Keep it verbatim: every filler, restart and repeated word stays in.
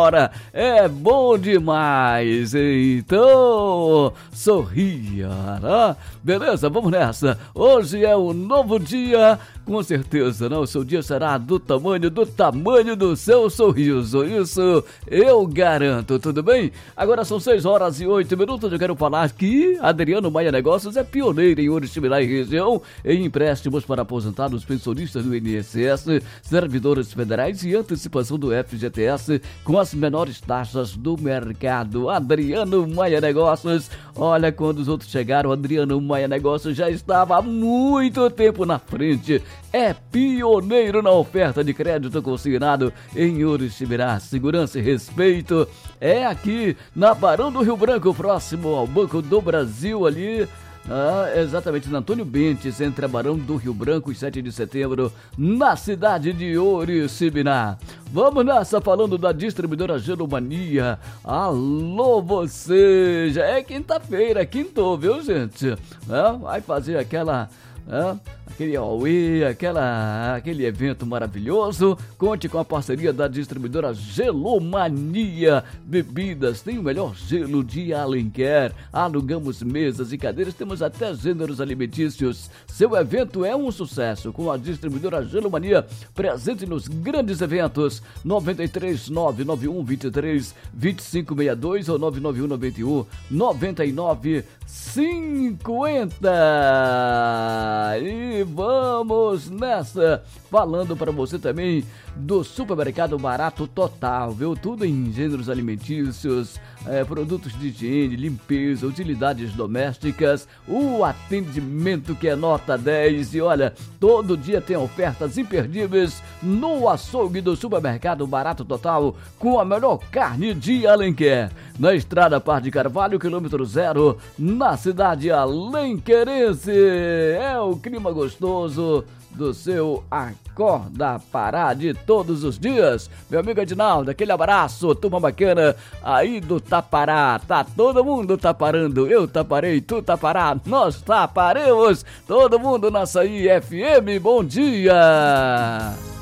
hora é bom demais. Então, sorria, né? Beleza? Vamos nessa. Hoje é um novo dia, com certeza, não? O seu dia será do tamanho, do tamanho do seu sorriso. Isso eu garanto, tudo bem? Agora são seis horas e oito minutos. Eu quero falar que Adriano Maia Negócios é pioneiro em Oriximiná e região em empréstimos para aposentados, pensionistas do I N S S, servidores federais e antecipação do F G T S com as menores taxas do mercado. Adriano Maia Negócios, olha, quando os outros chegaram, Adriano Maia Negócios já estava há muito tempo na frente. É pioneiro na oferta de crédito consignado em Oriximiná. Segurança e respeito é aqui na Barão do Rio Branco, próximo ao Banco do Brasil, ali. Ah, exatamente, na Antônio Bentes, entre a Barão do Rio Branco e sete de setembro, na cidade de Oriximiná. Vamos nessa, falando da distribuidora Gelomania. Alô, você! Já é quinta-feira, quintou, viu, gente? Ah, vai fazer aquela... Ah, aquele auê, aquela, aquele evento maravilhoso. Conte com a parceria da distribuidora Gelomania Bebidas. Tem o melhor gelo de Alenquer. Alugamos mesas e cadeiras, temos até gêneros alimentícios. Seu evento é um sucesso com a distribuidora Gelomania, presente nos grandes eventos. Nove três nove nove um dois três dois cinco seis dois ou nove nove um nove um nove nove cinco zero. E vamos nessa, falando para você também do Supermercado Barato Total, viu? Tudo em gêneros alimentícios, é, produtos de higiene, limpeza, utilidades domésticas, o atendimento que é nota dez. E olha, todo dia tem ofertas imperdíveis no açougue do Supermercado Barato Total, com a melhor carne de Alenquer, na Estrada Par de Carvalho, quilômetro zero, na cidade alenquerense. É o clima gostoso do seu Acorda Pará de todos os dias. Meu amigo Edinaldo, aquele abraço, turma bacana aí do Tapará. Tá todo mundo taparando, eu taparei, tu tapará, nós taparemos, todo mundo na Açaí F M. Bom dia!